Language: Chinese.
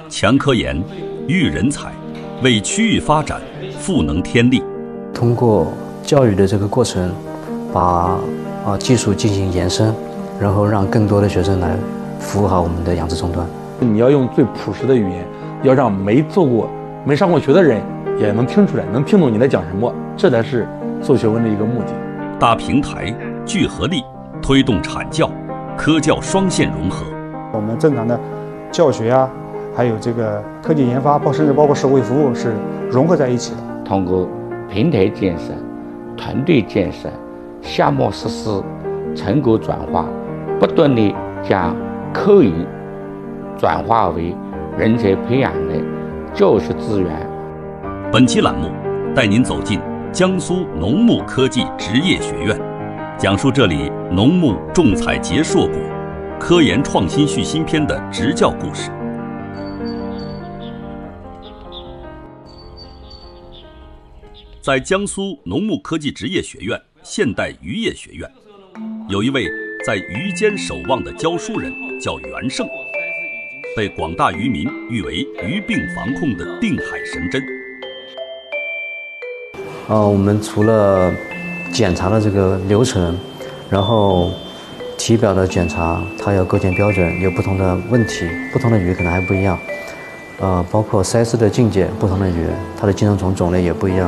强科研、育人才，为区域发展赋能添力。 通过教育的这个过程，把技术进行延伸，然后让更多的学生来服务好我们的养殖终端。 你要用最朴实的语言，要让没上过学的人也能听出来，能听懂你在讲什么，这才是做学问的一个目的。 搭平台、聚合力，推动产教、科教双线融合。 我们正常的教学啊，还有这个科技研发，甚至包括社会服务是融合在一起的。 通过平台建设、团队建设、项目实施、成果转化，不断地将科研转化为人才培养的教学资源。 本期栏目带您走进江苏农牧科技职业学院，讲述这里农牧种采结硕果、科研创新续新篇的执教故事。在江苏农牧科技职业学院现代渔业学院，有一位在鱼间守望的教书人，叫袁胜，被广大渔民誉为鱼病防控的定海神针。 我们除了检查的这个流程，然后体表的检查，它有构建标准，有不同的问题，不同的鱼可能还不一样。包括鳃丝的境界，不同的鱼，它的寄生虫种类也不一样。